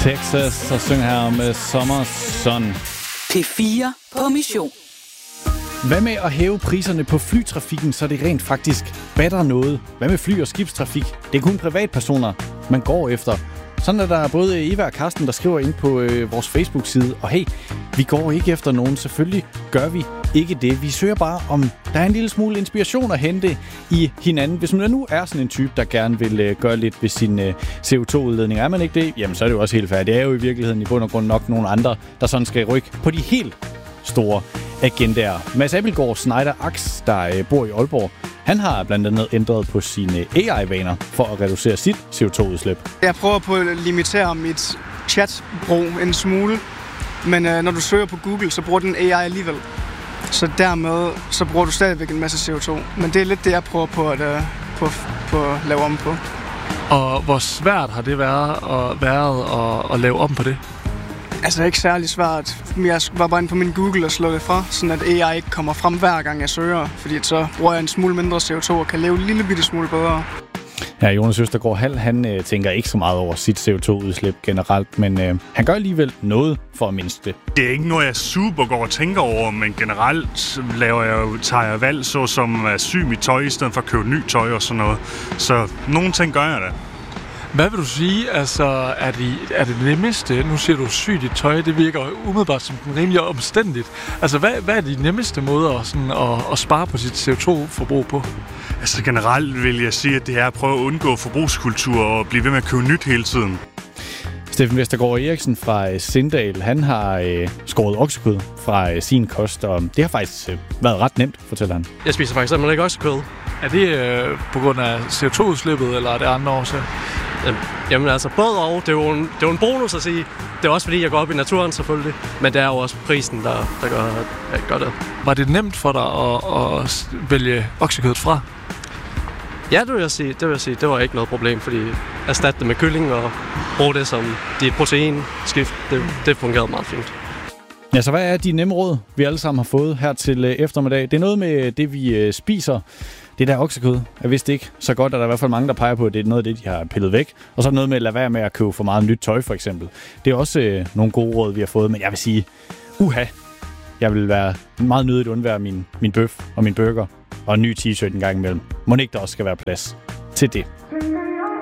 Texas og synger her om Summer Sun. P4 på mission. Hvad med at hæve priserne på flytrafikken, så det rent faktisk batter noget? Hvad med fly- og skibstrafik? Det er kun privatpersoner, man går efter. Sådan er der både Eva og Karsten, der skriver ind på vores Facebook-side. Og hey, vi går ikke efter nogen. Selvfølgelig gør vi ikke det. Vi søger bare, om der er en lille smule inspiration at hente i hinanden. Hvis man nu er sådan en type, der gerne vil gøre lidt ved sin CO2-udledning, er man ikke det? Jamen, så er det jo også helt færdigt. Det er jo i virkeligheden i bund og grund nok nogle andre, der sådan skal rykke på de helt store agendaer. Mads Abildgaard Schneider Aks, der bor i Aalborg, han har blandt andet ændret på sine AI-vaner for at reducere sit CO2-udslip. Jeg prøver på at limitere mit chatbrug en smule, men når du søger på Google, så bruger den AI alligevel. Så dermed så bruger du stadigvæk en masse CO2. Men det er lidt det, jeg prøver på at lave om på. Og hvor svært har det været at lave om på det? Altså ikke særlig svært. Jeg var bare inde på min Google og slå det fra, sådan at AI ikke kommer frem hver gang jeg søger. Fordi så bruger jeg en smule mindre CO2 og kan leve en lille bitte smule bedre. Ja, Jonas Østergaard Hall, han tænker ikke så meget over sit CO2-udslip generelt, men han gør alligevel noget for at mindske det. Det er ikke noget, jeg super går og tænker over, men generelt tager jeg valg, såsom at sy mit tøj, i stedet for at købe ny tøj og sådan noget. Så nogle ting gør jeg da. Hvad vil du sige, altså er det nemmeste, nu siger du sy dit tøj, det virker umiddelbart som den rimelig omstændigt. Altså hvad er de nemmeste måder sådan at spare på sit CO2-forbrug på? Altså generelt vil jeg sige, at det er at prøve at undgå forbrugskultur og blive ved med at købe nyt hele tiden. Steffen Vestergaard Eriksen fra Sindal, han har skåret oksekød fra sin kost, og det har faktisk været ret nemt, fortæller han. Jeg spiser faktisk simpelthen ikke oksekød. Er det på grund af CO2-udslippet, eller er det andre årsager? Jamen altså, både og. Det er jo en bonus at sige. Det er også fordi, jeg går op i naturen selvfølgelig. Men det er jo også prisen, der gør det. Var det nemt for dig at vælge oksekødet fra? Ja, det vil jeg sige. Det var ikke noget problem, fordi erstatte det med kylling og bruge det som dit proteinskift. Det fungerede meget fint. Ja, så hvad er de nemme råd, vi alle sammen har fået her til eftermiddag? Det er noget med det, vi spiser. Det der oksekød er vist ikke så godt, og der er i hvert fald mange, der peger på, at det er noget af det, de har pillet væk. Og så er noget med at lade være med at købe for meget nyt tøj, for eksempel. Det er også nogle gode råd, vi har fået, men jeg vil sige, jeg vil være meget nødigt undvære min bøf og min burger og en ny t-shirt en gang imellem. Må ikke der også skal være plads til det?